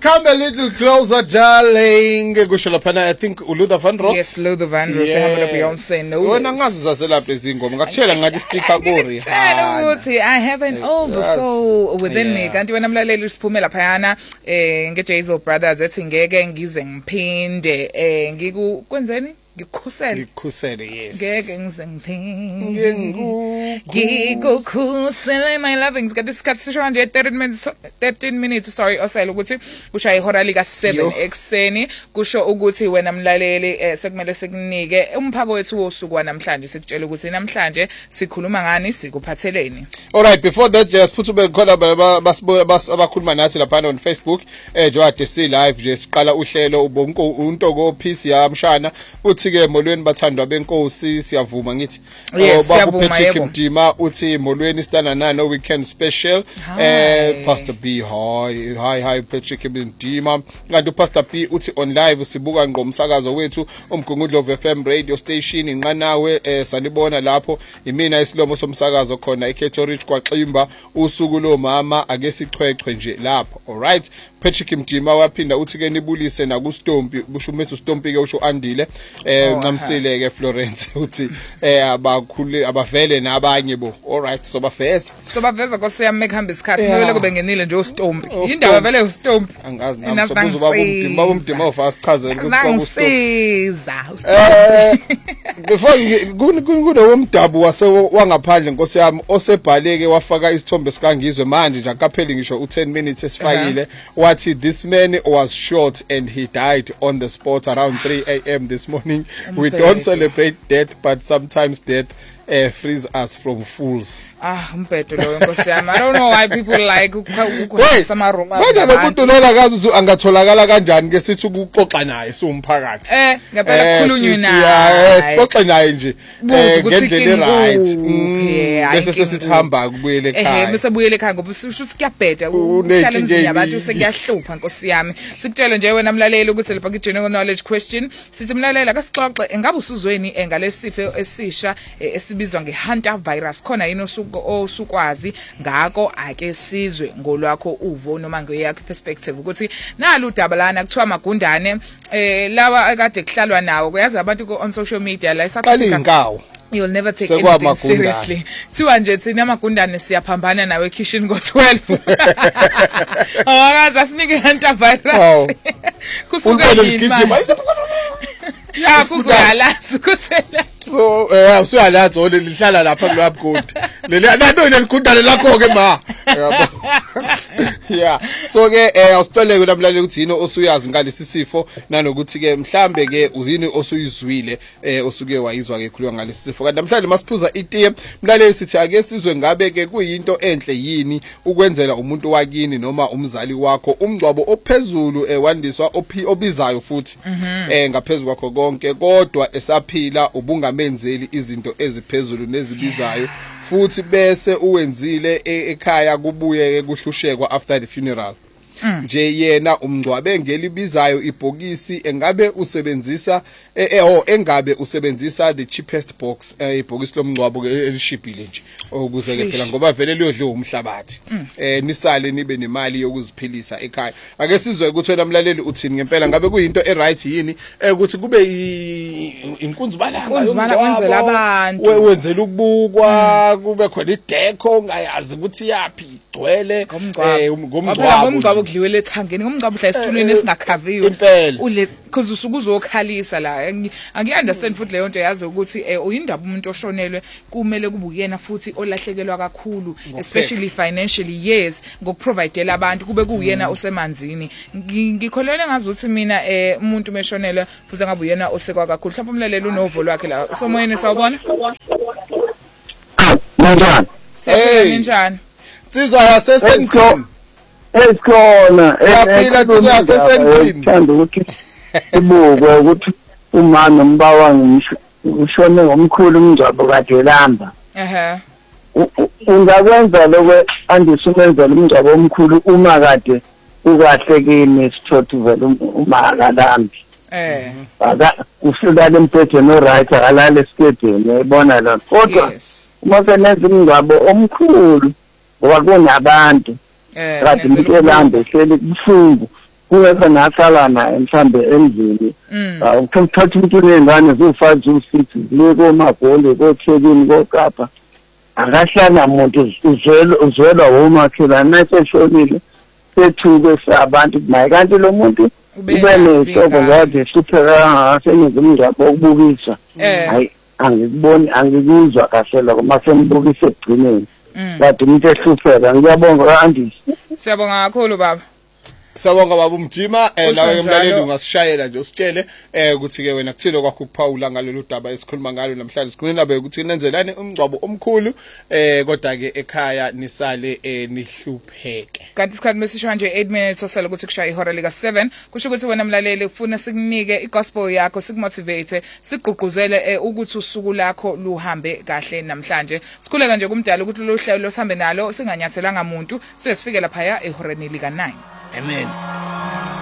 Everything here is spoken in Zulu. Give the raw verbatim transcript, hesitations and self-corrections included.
Come a little closer, darling. Kusho laphana, I think uLuther Vandross. Yes, Luther Vandross. Ehamba noBeyonce no. Wena ngazi zaselapha izingoma. Ngakutshela ngathi sticker kuri. Tshela ukuthi I have an old soul within me. Kanti wena mlaleli siphume laphayana eh ngeJazel Brothers ethi ngeke ngize ngiphinde eh ngiku kwenzeni? Ngikukhusele ngikukhusele yes ngeke ngize ngiphinde ngikukhusele my lovings got isikhathi sisho nje thirteen minutes thirteen minutes sorry osayile ukuthi kusha ihora lika seven ekseni kusho ukuthi wena mlaleli eh, sekumele sikunike umphako wethu wosuku namhlanje sikutshela ukuthi namhlanje sikhuluma ngani sikuphatheleni. All right, before that just put ube khona abakhuluma nathi lapha on Facebook eh Jwade si live nje siqala uhlelo ubonke untoko Peace yamshana uthi ke molweni bathandwa benkosi siyavuma ngithi baba Patrick Mdima uthi molweni stana nano weekend special eh Pastor B hi hi hi Patrick Mdima kanti Pastor B uthi on live sibuka ngqo umsakazo wethu umgungudlo F M radio station inqanawe eh sanibona lapho imina isilomo somsakazo khona eKhetho Rich kwaXimba usuku lo mama ake sichwechwe nje lapho. All right, Patrick Mdima waphinda uthi ke nibulise na ku Stompi kusho uMesu Stompi ke usho andile eh ngamsile ke Florence uthi eh abakhulu abavele nabanye bo. All right, so bafeza so baveza Nkosi yami mekuhamba isikhathi vele kube ngenile nje uStompi indaba vele uStompi angazi nami sobuzo baba uMdima baba uMdima ufast chazela ukuthi baba uStompi eh before kuno umdabu wase wangaphandle Nkosi yami osebhaleke wafaka isithombe sikangizwe manje nje akapheli ngisho u ten minutes esifakile wathi this man was shot and he died on the spot around three a m this morning. We don't celebrate death but sometimes death uh, frees us from fools. Ah umpedo lo Nkosi yami I don't know why people like ukuhambisa ama rumors. Wena bekuntuleka kazi ukuthi angatholakala kanjani ke sithi ukuxoxa naye siwumphakathi eh ngempela kukhulunywe naye eh sixoxe naye nje ngendlela right bese sesithamba kubuyele ekhaya eh bese buyele ekhaya ngoba usho ukuthi kuyabheda uhlala emzini yabantu sekuyahlupha Nkosi yami sikutshela nje wena mlaleli ukuthi lapha ku general knowledge question sithi mlaleli akasixoxe engabe usuzweni engalesifo esisha esibizwa ngeHunter virus khona yini osuku osukwazi ngako ake sizwe ngolwakho uvo noma ngeyakho perspective ukuthi nalo udabalana kuthiwa magundane eh lawa akade kuhlalwa nawo kuyazi abantu on social media la isaqala inkawo. You'll never take anything seriously. Thiwa nje thina amagundane siyaphambana nawe kitchen ngo twelve. Awakazi asinike Hunter virus. Kusuka yini manje? Ya kuzwala ukuthela. So eh usuyalazi ole lihlala lapha kulabugudi. Leli nanto neligundane lakho ke ma. Yabo. Yeah. So ke eh awusitoleke namlaleli ukuthi yini osuyazi ngalesi sifo nanokuthi ke mhlambe ke uzini osuyizwile eh osuke wayizwa ke khulwa ngalesi sifo. Kanti namhlanje masiphuza itiye mlaleli sithi ake sizwe ngabe ke kuyinto enhle yini ukwenzela umuntu wakini noma umzali wakho umngcwabo ophezulu eh wandiswa obizayo futhi eh ngaphezulu kwakho konke kodwa esaphila ubungamenzeli izinto eziphezulu nezibizayo futhi bese uwenzile ekhaya kubuye kuhlushekwa after the funeral. Nje yena umngcwabe ngelibizayo ibhokisi engabe usebenzisa eh engabe usebenzisa the cheapest box ibhokisi lomngcwabo elishibhile nje ukuze ke phela ngoba vele liyodla umhlabathi eh nisale nibe nemali yokuziphilisa ekhaya. Ake sizwe ukuthi wena mlaleli uthini ngempela ngabe kuyinto eright yini ukuthi kube inkunzi balanga wenzela abantu wenzela ukubukwa kube khona ideko ungayazi ukuthi yapi igcwele ngomngcwabo kudliwe lethangeni ngomngcwabo hla esithuneni esingakhaviwe ule because usukuzokhalisa la angiunderstand futhi leyo nto yazi ukuthi uyindaba umuntu oshonelwe kumele kube uyena futhi olahlekelwa kakhulu especially financially yes ngokuprovide abantu kube kuyena osemanzini ngikholele ngazuthi mina umuntu meshonelwe futhi ngabe uyena osekwa kakhulu mhlawumbe umlaleli unovo lwakhe la somoyeni sawubona njani hey njani sizwa yasesentini esikhona yaphila sizwa yasesentini ngithanda ukuthi ibukwe ukuthi uma nombawa ngisho ushone ngomkhulu umngcwabo kade lamba ehe ungakwenza lokho andisumenzela umngcwabo omkhulu uma kade ukwahlekene sithothi vele uma akalambi eh aka ufika lempethe no right akalale esitedeni uyibona lo kodwa uma senenza umngcwabo omkhulu ngoba kunabantu eh kade mkelambe hleli kufungu kungekho nasala naye mhlambe endlini ukuthatha umuntu nengane zo-five zo-six ziye komagoli kothekini kokapa akahlala umuntu uzwelwa uzwelwa womakhelwane naseshonile sethuke sabantu naye kanti lo muntu ube nesihlobo ngade hlupheka ngaseNingizimu ukubukisa hayi angikuboni angikuzwa kahle lokho masembukisa egcineni kade umuntu ehlupheka ngiyabonga kaAndisi siyabonga kakhulu baba Sawonga baba umjima eh nawe emlaleli ungasishayela nje usitshele eh ukuthi ke wena kuthilo kwakho ukuphawula ngalolu daba esikhuluma ngalo namhlanje sikhuluma nabe ukuthi nenzelani umngcwabo omkhulu eh kodwa ke ekhaya nisale eh nihlupheke kanti isikhathi mesisho nje eight minutes osala ukuthi kushaya ihora lika seven kusho ukuthi wena mlaleli ufuna sikunike igospel yakho sikumotivate sigqugquzele ukuthi usuku lakho luhambe kahle namhlanje sikhuleka nje kumdala ukuthi lo hlelo losihambe nalo singanyathelanga umuntu siye sifike lapha ya ehoreni lika nine Amen.